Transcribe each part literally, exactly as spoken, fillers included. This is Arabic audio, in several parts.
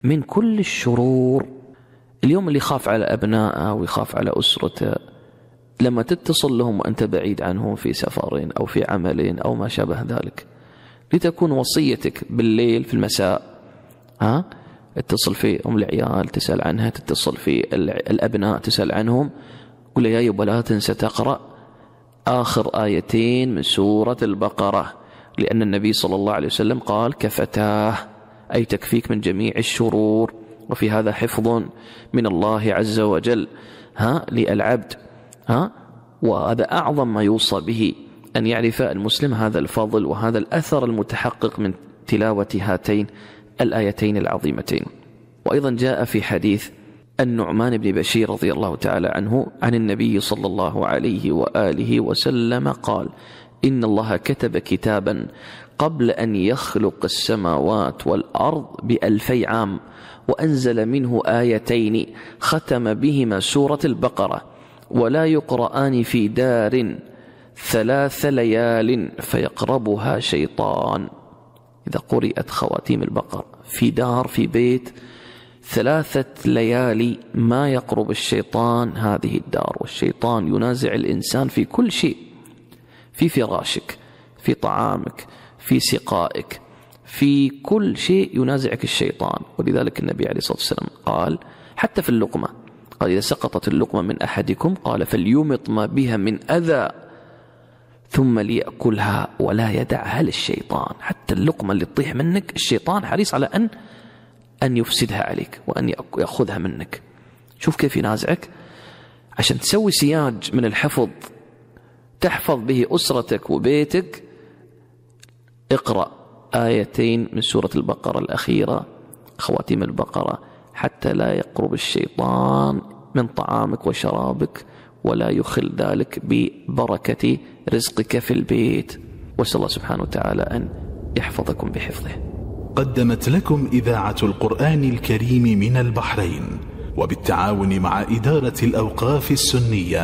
من كل الشرور. اليوم اللي يخاف على أبنائه ويخاف على أسرته، لما تتصل لهم وأنت بعيد عنهم في سفرين أو في عملين أو ما شابه ذلك، لتكون وصيتك بالليل في المساء، ها اتصل في أم العيال تسأل عنها، تتصل في الأبناء تسأل عنهم، قل يا يبا لا تنسى تقرأ آخر آيتين من سورة البقرة، لأن النبي صلى الله عليه وسلم قال كفتاه، أي تكفيك من جميع الشرور، وفي هذا حفظ من الله عز وجل ها للعبد. ها وهذا أعظم ما يوصى به، أن يعرف المسلم هذا الفضل وهذا الأثر المتحقق من تلاوة هاتين الآيتين العظيمتين. وأيضا جاء في حديث النعمان بن بشير رضي الله تعالى عنه عن النبي صلى الله عليه وآله وسلم قال: إن الله كتب كتابا قبل أن يخلق السماوات والأرض بألفي عام، وأنزل منه آيتين ختم بهما سورة البقرة، ولا يقرآن في دار ثلاث ليال فيقربها شيطان. إذا قرأت خواتيم البقرة في دار في بيت ثلاثة ليالي ما يقرب الشيطان هذه الدار، والشيطان ينازع الإنسان في كل شيء، في فراشك، في طعامك، في سقائك، في كل شيء ينازعك الشيطان. ولذلك النبي عليه الصلاة والسلام قال حتى في اللقمة، قال: إذا سقطت اللقمة من أحدكم قال فليمط ما بها من أذى ثم ليأكلها ولا يدعها للشيطان. حتى اللقمة اللي تطيح منك الشيطان حريص على أن أن يفسدها عليك وأن يأخذها منك. شوف كيف ينازعك عشان تسوي سياج من الحفظ تحفظ به أسرتك وبيتك. اقرأ آيتين من سورة البقرة الأخيرة، خواتيم البقرة، حتى لا يقرب الشيطان من طعامك وشرابك، ولا يخل ذلك ببركة رزقك في البيت. واسأل الله سبحانه وتعالى أن يحفظكم بحفظه. قدمت لكم إذاعة القرآن الكريم من البحرين وبالتعاون مع إدارة الأوقاف السنية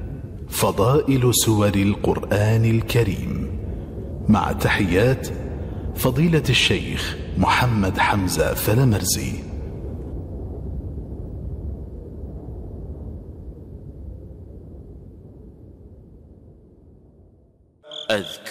فضائل سور القرآن الكريم، مع تحيات فضيلة الشيخ محمد حمزة فلمرزي. أذكر